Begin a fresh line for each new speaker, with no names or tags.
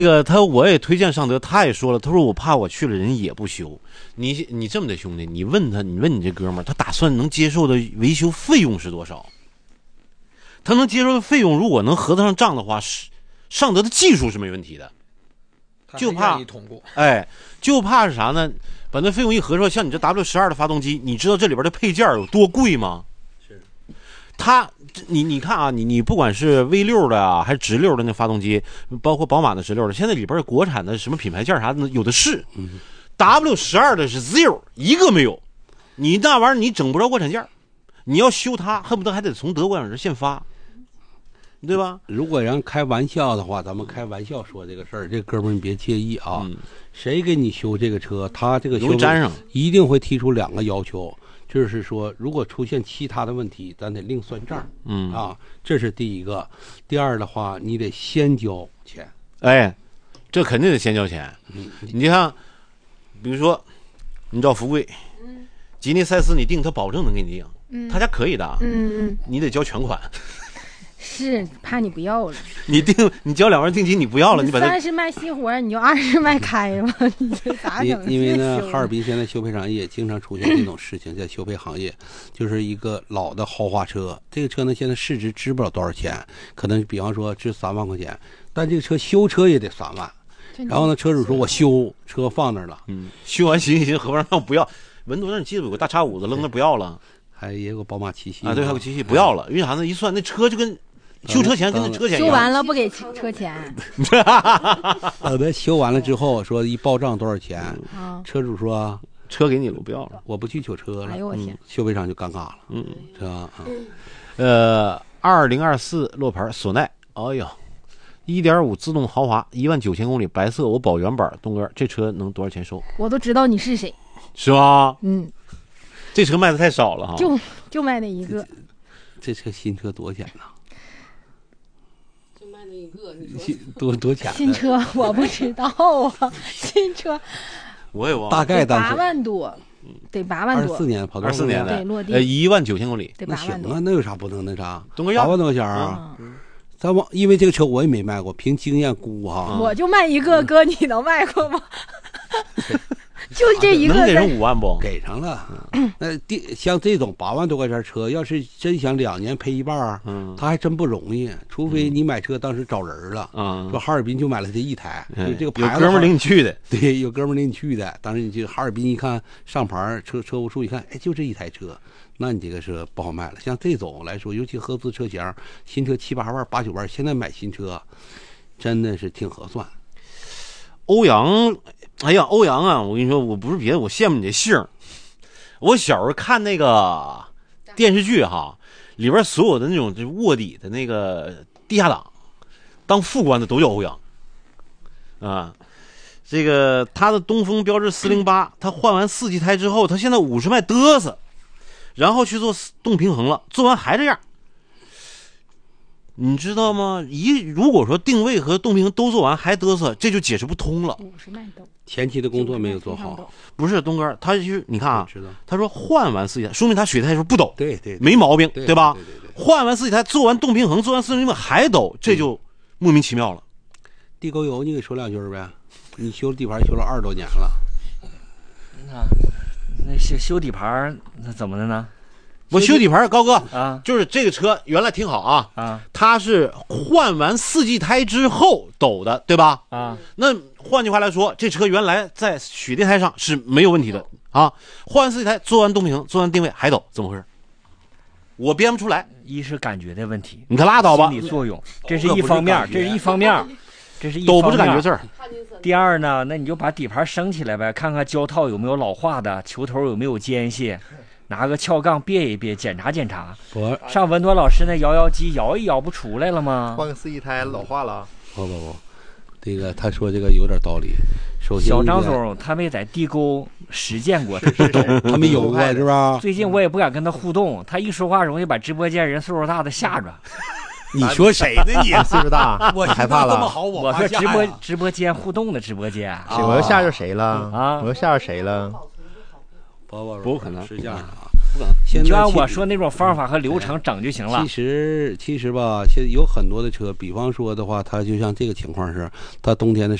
这个我也推荐尚德，他也说了，他说我怕我去了人也不修。你这么的兄弟，你问你这哥们儿，他打算能接受的维修费用是多少？他能接受的费用，如果能合得上账的话，尚德的技术是没问题的，就怕就怕是啥呢？把那费用一合说，像你这 W12的发动机，你知道这里边的配件有多贵吗？是，你看啊，你不管是 V6 的啊，还是直六的那发动机，包括宝马的直六的，现在里边国产的什么品牌件啥的有的是。W12的是 0一个没有，你那玩意儿你整不着国产件，你要修它，恨不得还得从德国这现发，对吧？
如果让开玩笑的话，咱们开玩笑说这个事儿，这哥们儿你别介意啊。谁给你修这个车，他这个修
粘上
一定会提出2个要求。就是说，如果出现其他的问题，咱得另算账。这是第一个。第二的话，你得先交钱。
哎，这肯定得先交钱。你看，比如说，你找福贵，吉尼赛斯你定，他保证能给你定，他家可以的。你得交全款。
是怕你不要了，
你交2万定金，你不要了，你把它
30卖熄火，你就20卖开吧，你这咋整？
因为呢，哈尔滨现在修配厂业经常出现这种事情，在修配行业，就是一个老的豪华车，这个车呢现在市值值不了多少钱，可能比方说值3万块钱，但这个车修车也得3万。然后呢，车主说我修车放那儿了，
修完行，合不上让不要。文多那你记得有个大叉5子扔那不要了，
还也有宝马七系
啊，对，还有个七系不要了，因为啥呢？一算那车就跟修车钱跟那车钱一样，
修完了不给车钱。
等他修完了之后说一报账多少钱，车主说
车给你了，我不要了，
我不去修车了。
哎呦我天，
修配厂就尴尬了，是吧
？2024落牌索奈，哎呀，1.5自动豪华，19000公里，白色，我保原版。东哥，这车能多少钱收？
我都知道你是谁，
是吧？这车卖的太少了哈，
就卖那一个。
这车新车多少钱呢？
就卖那一个，你说
多钱？
新车我不知道啊，新车
我也忘了，
大概
8万多，得8万多。
24年跑多少
24年的，
对，落地
19000公里，
得
那
8万多。
行啊，那有啥不能那啥？
东哥要
8万多块钱啊！因为这个车我也没卖过，凭经验估哈。
我就卖一个，哥，你能卖过吗？就这一个，
能给上5万不？
给上了。那像这种8万多块钱车，要是真想2年赔一半，他还真不容易。除非你买车当时找人了，说哈尔滨就买了这一台，就这个牌子。
有哥们领你去的，
对，有哥们领你去的。当时你去哈尔滨一看上牌车务处一看，哎，就这一台车，那你这个车不好卖了。像这种来说，尤其合资车型，新车7、8万、8、9万，现在买新车真的是挺合算。
欧阳，哎呀，欧阳啊，我跟你说，我不是别的，我羡慕你这姓。我小时候看那个电视剧哈，里边所有的那种卧底的那个地下党，当副官的都叫欧阳啊。这个他的东风标致408，他换完4季胎之后，他现在50迈嘚瑟，然后去做动平衡了，做完还这样。你知道吗？如果说定位和动平衡都做完还嘚瑟，这就解释不通了。
50迈都
前期的工作没有做好。
不是东哥，他就是你看啊，他说换完4季胎，说明他水胎的时候不抖，
对对，
没毛病，对吧？
对。
换完4季胎，做完动平衡，做完4季还抖，这就莫名其妙了。
地沟油你给说2句呗，你修底盘修了20多年了。
那修底盘那怎么的呢？
我修底盘，高哥
啊，
就是这个车原来挺好啊，它是换完4季胎之后抖的，对吧？那换句话来说，这车原来在雪地胎上是没有问题的啊。换完4季胎，做完动平衡，做完定位还抖，怎么回事？我编不出来。
一是感觉的问题，
你可拉倒吧。
心理作用，这是一方面，这是一方面。
抖不是感觉字儿。
第二呢，那你就把底盘升起来呗，看看胶套有没有老化的，球头有没有间隙。拿个撬杠别一别，检查检查。上文多老师那摇机摇一摇不出来了吗？
换个4季胎老化了。
不，这个他说这个有点道理。首先，
小张总他没在地沟实践过，
他没有过是吧？
最近我也不敢跟他互动，他一说话容易把直播间人岁数大的吓着。
你说谁呢？你
岁数大，
我
害怕了。
我说直播间互动的直播间。
我又吓着谁了
啊？
我又吓着谁了？
不可能是这样的啊。
不可能。
现在
你就按我说那种方法和流程整就行了。
其实吧，现在有很多的车，比方说的话，它就像这个情况是，它冬天的